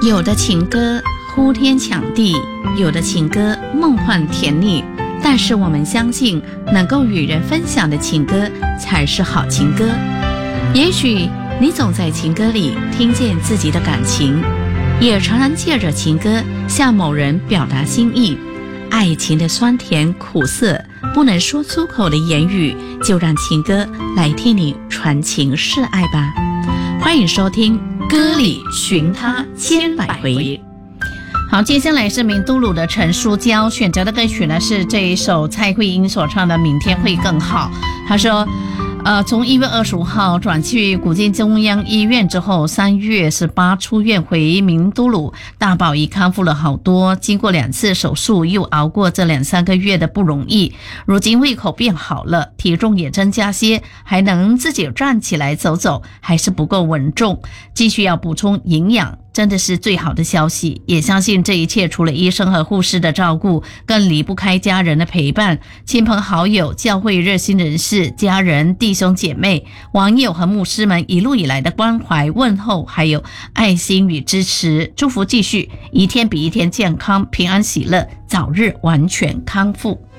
有的情歌呼天抢地，有的情歌梦幻甜蜜，但是我们相信能够与人分享的情歌才是好情歌。也许你总在情歌里听见自己的感情，也常常借着情歌向某人表达心意。爱情的酸甜苦涩，不能说出口的言语，就让情歌来替你传情示爱吧。欢迎收听歌里寻他千百回。好，接下来是明都鲁的陈淑娇选择的歌曲呢，是这一首蔡慧英所唱的《明天会更好》。她说从1月25号转去古晋中央医院之后，3月18出院回明都鲁，大宝已康复了好多，经过2次手术，又熬过这2-3个月的不容易，如今胃口变好了，体重也增加些，还能自己站起来走走，还是不够稳重，继续要补充营养，真的是最好的消息。也相信这一切除了医生和护士的照顾，更离不开家人的陪伴，亲朋好友、教会热心人士、家人、弟兄姐妹、网友和牧师们一路以来的关怀问候，还有爱心与支持。祝福继续一天比一天健康、平安喜乐，早日完全康复。